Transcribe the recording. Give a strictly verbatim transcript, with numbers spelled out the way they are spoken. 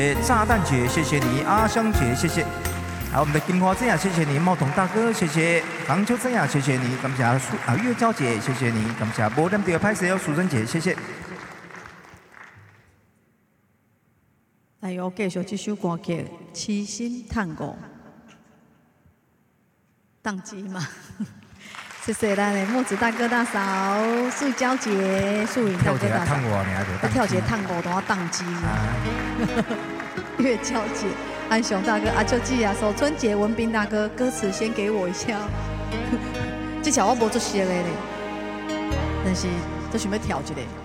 炸弹姐，谢谢你，阿香姐，谢谢。还有我们的金花这样，谢谢你，茂董大哥，谢谢。杭州这样，谢谢你，感谢苏啊月娇姐，谢谢你，感谢波登第二拍摄有淑珍姐，谢谢。 来哟，继续这首歌曲《痴心探戈》，宕机嘛。谢谢咱的木子大哥大嫂、素娇姐、素颖大哥大嫂。跳节探戈都要宕机。月娇姐、安雄大哥、阿秋姐啊、守春姐、文斌大哥，歌词先给我一下。这条我无做写的咧，但是都想要跳一个。